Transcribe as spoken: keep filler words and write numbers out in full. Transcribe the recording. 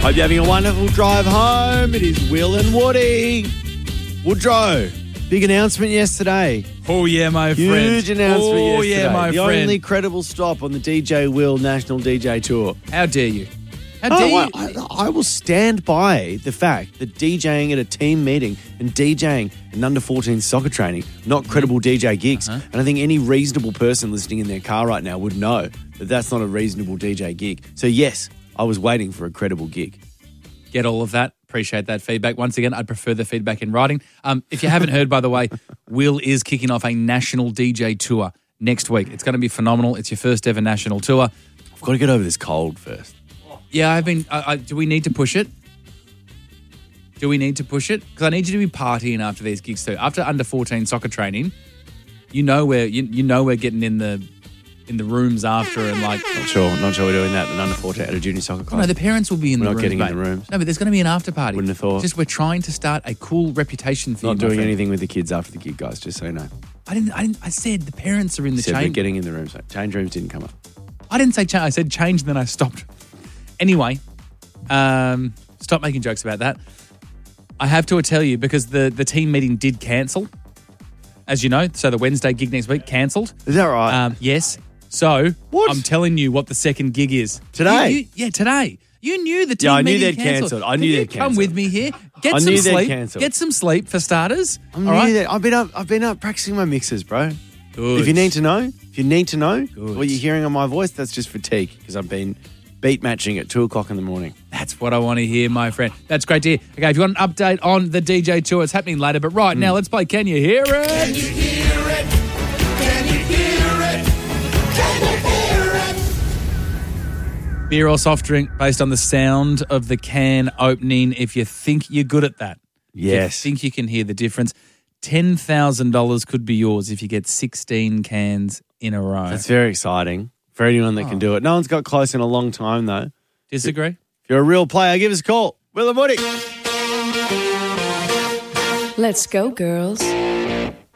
Hope you're having a wonderful drive home. It is Will and Woody. Woodrow, big announcement yesterday. Oh, yeah, my friend. Huge announcement oh, yesterday. yeah, my the friend. only credible stop on the D J Will National D J Tour. How dare you? How Oh, dare you? I, I, I will stand by the fact that DJing at a team meeting and DJing an under fourteen soccer training, not credible D J gigs. Uh-huh. And I think any reasonable person listening in their car right now would know that that's not a reasonable D J gig. So, yes, I was waiting for a credible gig. Get all of that. Appreciate that feedback. Once again, I'd prefer the feedback in writing. Um, if you haven't heard, by the way, Will is kicking off a national D J tour next week. It's going to be phenomenal. It's your first ever national tour. I've got to get over this cold first. Yeah, I've been. I, I, do we need to push it? Do we need to push it? Because I need you to be partying after these gigs too. After under fourteen soccer training, you know we're you, you know we're getting in the in the rooms after and like. Not sure. Not sure we're doing that at an under fourteen at a junior soccer class. No, the parents will be in We're the not rooms. getting in mate. the rooms. No, but there's going to be an after party. Wouldn't have thought. Just we're trying to start a cool reputation for Not you. my doing friend. anything with the kids after the gig, guys, just so you know. I didn't. I didn't. I said the parents are in the Said we're change. getting in the rooms. Like, change rooms didn't come up. I didn't say change. I said change, and then I stopped. Anyway, um, stop making jokes about that. I have to tell you because the, the team meeting did cancel, as you know. So the Wednesday gig next week cancelled. Is that right? Um, yes. So What? I'm telling you what the second gig is Today? You- you- yeah, today. You knew the team Yeah, I knew meeting they'd cancelled. I Can knew you they'd Come cancelled. with me here. Get I some knew they'd sleep. cancelled. Get some sleep for starters. I all knew right. that. I've been up. I've been up practicing my mixes, bro. Good. If you need to know, if you need to know Good. what you're hearing on my voice, that's just fatigue because I've been beat matching at two o'clock in the morning. That's what I want to hear, my friend. That's great to hear. Okay, if you want an update on the D J tour, it's happening later. But right now, let's play Can You Hear It? Can you hear it? Can you hear it? Can you hear it? Beer or soft drink based on the sound of the can opening. If you think you're good at that, Yes. if you think you can hear the difference, ten thousand dollars could be yours if you get sixteen cans in a row. That's very exciting for anyone that can do it. No one's got close in a long time, though. Disagree? If you're a real player, give us a call. Will and Woody. Let's go, girls.